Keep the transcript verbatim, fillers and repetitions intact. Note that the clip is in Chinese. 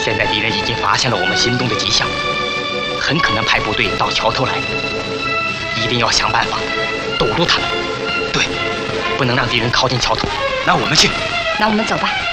现在敌人已经发现了我们行动的迹象，很可能派部队到桥头来，一定要想办法堵住他们。对，不能让敌人靠近桥头。那我们去。 那我们走吧。